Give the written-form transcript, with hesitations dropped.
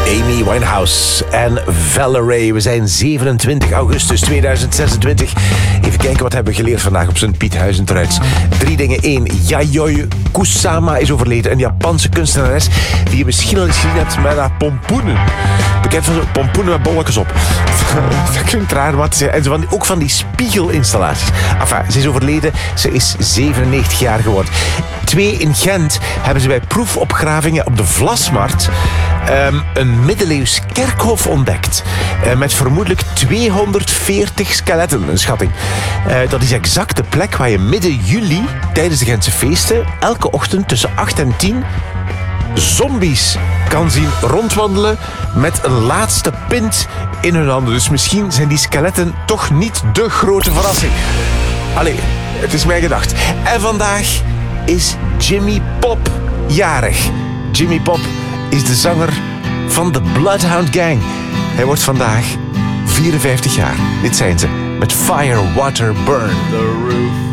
Amy Winehouse en Valerie. We zijn 27 augustus 2026. Even kijken wat hebben we geleerd vandaag op zijn Piet Huizentruids. 3 dingen. 1. Yayoi Kusama is overleden. Een Japanse kunstenares die je misschien al eens gezien hebt met haar pompoenen. Bekend van zo'n pompoenen met bolletjes op. Dat klinkt raar, maar en ook van die spiegelinstallaties. Enfin, ze is overleden. Ze is 97 jaar geworden. 2. In Gent hebben ze bij proefopgravingen op de Vlasmarkt een middeleeuws kerkhof ontdekt. Met vermoedelijk 240 skeletten, een schatting. Dat is exact de plek waar je midden juli tijdens de Gentse feesten elke ochtend tussen 8 en 10 zombies kan zien rondwandelen met een laatste pint in hun handen. Dus misschien zijn die skeletten toch niet de grote verrassing. Allee, het is mijn gedacht. En vandaag is Jimmy Pop jarig. Jimmy Pop is de zanger van de Bloodhound Gang. Hij wordt vandaag 54 jaar. Dit zijn ze met Fire, Water, Burn. The roof